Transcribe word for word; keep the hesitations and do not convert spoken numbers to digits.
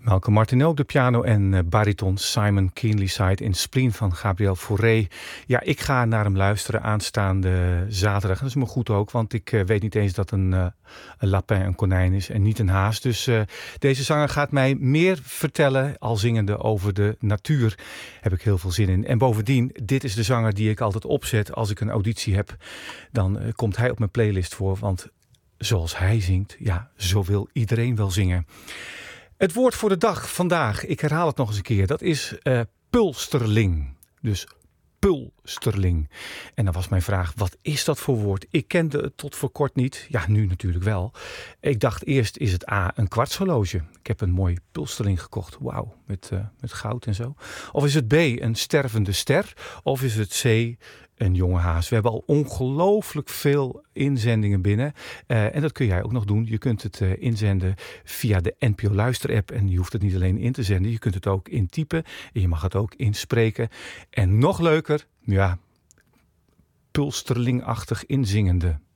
Malcolm Martineau op de piano en uh, bariton Simon Keenlyside in Spleen van Gabriel Fauré. Ja, ik ga naar hem luisteren aanstaande zaterdag. Dat is me goed ook, want ik uh, weet niet eens dat een, uh, een lapin een konijn is en niet een haas. Dus uh, deze zanger gaat mij meer vertellen, al zingende, over de natuur. Heb ik heel veel zin in. En bovendien, dit is de zanger die ik altijd opzet als ik een auditie heb. Dan uh, komt hij op mijn playlist voor, want zoals hij zingt, ja, zo wil iedereen wel zingen. Het woord voor de dag vandaag, ik herhaal het nog eens een keer, dat is uh, pulsterling. Dus pulsterling. En dan was mijn vraag, wat is dat voor woord? Ik kende het tot voor kort niet. Ja, nu natuurlijk wel. Ik dacht eerst, is het A, een kwartshorloge? Ik heb een mooi pulsterling gekocht. Wauw, met, uh, met goud en zo. Of is het B, een stervende ster? Of is het C, een jonge haas? We hebben al ongelooflijk veel inzendingen binnen. Uh, en dat kun jij ook nog doen. Je kunt het uh, inzenden via de N P O Luister-app. En je hoeft het niet alleen in te zenden. Je kunt het ook intypen. En je mag het ook inspreken. En nog leuker, ja, pulsterlingachtig inzingende.